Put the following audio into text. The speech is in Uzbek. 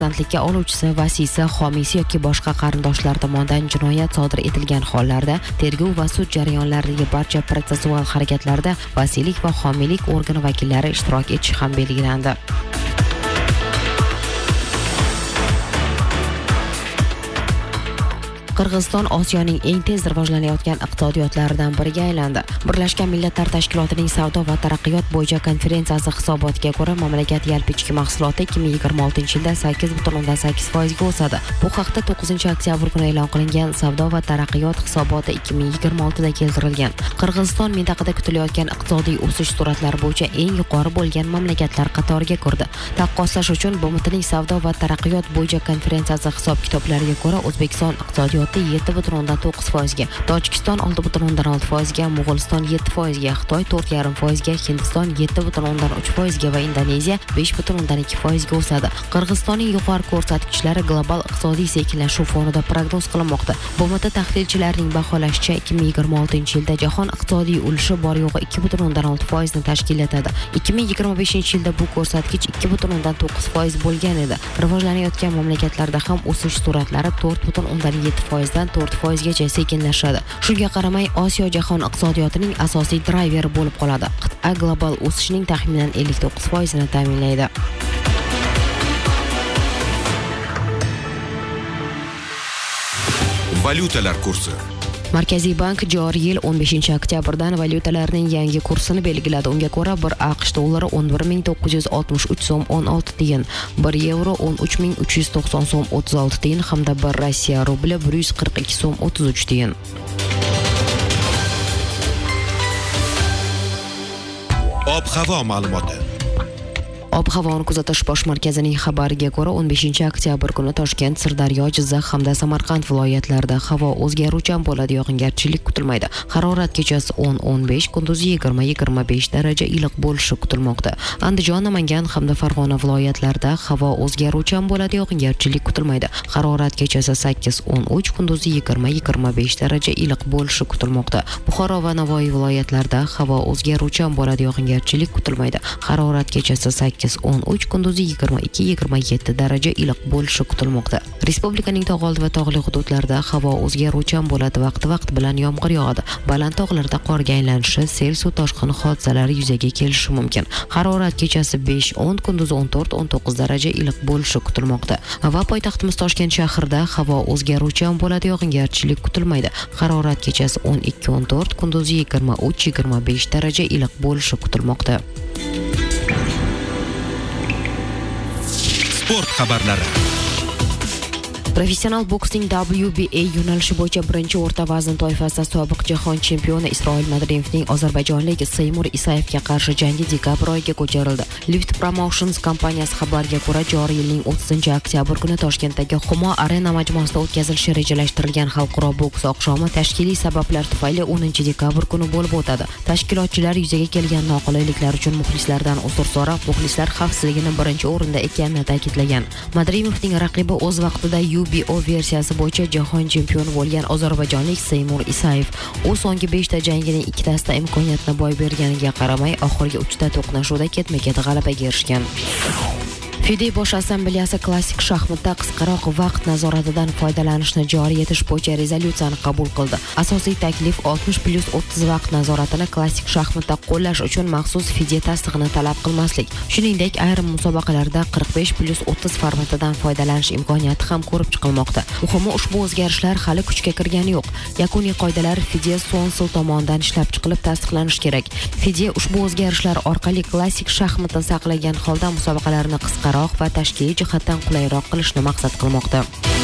farzandlikka oluvchisi, vasiysi, homiysi yoki boshqa qarindoshlar tomonidan jinoyat sodir etilgan hollarda tergov va sud jarayonlaridagi barcha protsessual harakatlarda vasiylik va homiylik organi vakillari ishtirok etishi ham belgilandi. Qirg'iziston Osiyoning eng tez rivojlanayotgan iqtisodiyotlaridan biriga aylandi. Birlashgan Millatlar Tashkilotining savdo va taraqqiyot bo'yicha konferensiyasi hisobotiga ko'ra, mamlakat yalpi ichki mahsuloti 2026-yilda 8,8% ga o'sadi. Bu haqda 9-oktyabr kuni e'lon qilingan savdo va taraqqiyot hisoboti 2026 da keltirilgan. Qirg'iziston mintaqada kutilayotgan iqtisodiy o'sish sur'atlari bo'yicha eng yuqori bo'lgan mamlakatlar qatoriga kirdi. Taqqoslash uchun BMTning savdo va taraqqiyot bo'yicha konferensiyasi hisob-kitoblariga ko'ra, O'zbekiston iqtisodiyoti 7,9% ga, Tojikiston 6,6% ga, Mo'g'uliston 7% ga, Xitoy 4,5% ga, Hindiston 7,3% ga va Indoneziya 5,2% ga o'sadi. Qirg'izistonning yuqori ko'rsatkichlari global iqtisodiy sekinlashuv fonida prognoz qilinmoqda. BMT tahlilchilarining baholashicha, 2026-yilda jahon iqtisodiy ulushi bor yo'g'i 2,6% ni tashkil etadi. 2025-yilda bu ko'rsatkich 2,9% bo'lgan edi. Rivojlanayotgan mamlakatlarda ham o'sish sur'atlari 4,7% dan 4% gacha sekinlashadi. Shunga qaramay, Osiyo jahon iqtisodiyotining asosiy drayveri bo'lib qoladi. Qit'a global o'sishning taxminan 59% ni ta'minlaydi. Valyutalar kursi. Markaziy bank joriy yil 15-oktyabrdan valyutalarning yangi kursini belgiladi. Unga ko'ra, 1 AQSh dollari 11.963 so'm 16 tiyin, 1 yevro 13.390 so'm 36 tiyin hamda 1 Rossiya rubli 142 so'm 33 tiyin. Ob-havo ma'lumoti. Ob-havoni kuzatish bosh markazining xabariga ko'ra, 15-oktyabr kuni Toshkent, Sirdaryo, Jizzax hamda Samarqand viloyatlarida havo o'zgaruvchan bo'ladi, yog'ingarchilik kutilmaydi. Harorat kechasi 10-15, kunduzi 20-25 daraja iliq bo'lishi kutilmoqda. Andijon, Namangan hamda Farg'ona viloyatlarida havo o'zgaruvchan bo'ladi, yog'ingarchilik kutilmaydi. Harorat kechasi 8-13, kunduzi 20-25 daraja iliq bo'lishi kutilmoqda. Buxoro va Navoiy viloyatlarida havo o'zgaruvchan bo'ladi, yog'ingarchilik kutilmaydi. Harorat kechasi 8-13, kunduzi 22-27 daraja iliq bo'lishi kutilmoqda. Respublikaning tog' oldi va tog'li hududlarida havo o'zgaruvchan bo'ladi, vaqti bilan yomg'ir yog'adi. Baland tog'larda qorga aylanishi, sel, suv toshqini hodisalari yuzaga kelishi mumkin. Harorat kechasi 5-10, kunduzi 14-19 daraja iliq bo'lishi kutilmoqda. Va poytaxtimiz Toshkent shahrida havo o'zgaruvchan bo'ladi, yog'ingarchilik kutilmaydi. Harorat kechasi 12-14, kunduzi 23-25 daraja iliq bo'lishi kutilmoqda. Sport xabarlari. Professional boksning WBA yo'nalishi bo'yicha birinchi o'rta vazn toifasida sobiq jahon chempioni Isroil Madrimovning ozarbayjonlik Seymur Isayevga qarshi jangi dekabr oyiga ko'chirildi. Lift Promotions kompaniyasi xabariga ko'ra, joriy yilning 30-oktyabr kuni Toshkentdagi Humo Arena majmuasida o'tkazilishi rejalashtirilgan xalqaro boks oqshomi tashkiliy sabablar tufayli 10-dekabr kuni bo'lib o'tadi. Tashkilotchilar yuzaga kelgan noqulayliklar uchun muxlislardan uzr so'rab, muxlislar xavfsizligini birinchi o'rinda ekanini ta'kidlagan. Madrimovning raqibi o'z vaqtida WBO versiyasi bo'yicha jahon chempioni bo'lgan ozarbayjonlik Seymur Isayev u so'nggi 5 ta jangining 2tasida imkoniyatni boy berganiga qaramay, oxirgi 3 ta to'qnashuvda ketma-ket g'alabaga erishgan. FIDE bosh assambleyasi klassik shaxmatda qisqaroq vaqt nazoratidan foydalanishni joriy etish bo'yicha rezolyutsiyani qabul qildi. Asosiy taklif 60+30 vaqt nazoratini klassik shaxmatda qo'llash uchun maxsus FIDE tasdig'ini talab qilmaslik. Shuningdek, ayrim musobaqalarda 45+30 formatidan foydalanish imkoniyati ham ko'rib chiqilmoqda. Muhimi, ushbu o'zgarishlar hali kuchga kirgani yo'q. Yakuniy qoidalar FIDE Council tomonidan ishlab chiqilib tasdiqlanishi kerak. FIDE ushbu o'zgarishlar orqali klassik shaxmatni saqlagan holda musobaqalarni qisqaroq va tashkiliy jihatdan qulayroq qilishni maqsad qilmoqda.